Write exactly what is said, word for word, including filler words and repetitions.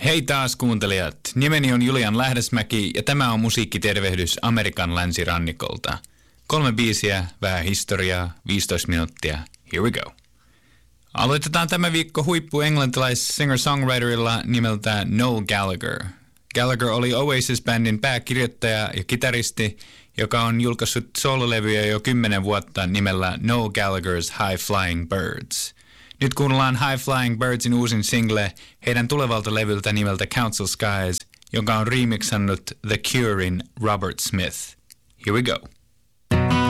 Hei taas kuuntelijat, nimeni on Julian Lähdesmäki ja tämä on musiikkitervehdys Amerikan länsirannikolta. Kolme biisiä, vähän historiaa, viisitoista minuuttia, here we go. Aloitetaan tämä viikko huippu englantilais singer-songwriterilla nimeltä Noel Gallagher. Gallagher oli Oasis-bändin pääkirjoittaja ja kitaristi, joka on julkaissut soololevyjä jo kymmenen vuotta nimellä Noel Gallagher's High Flying Birds. Nyt kuunnellaan High Flying Birdsin uusin single heidän tulevalta levyltä nimeltä Council Skies, jonka on remixannut The Curein Robert Smith. Here we go.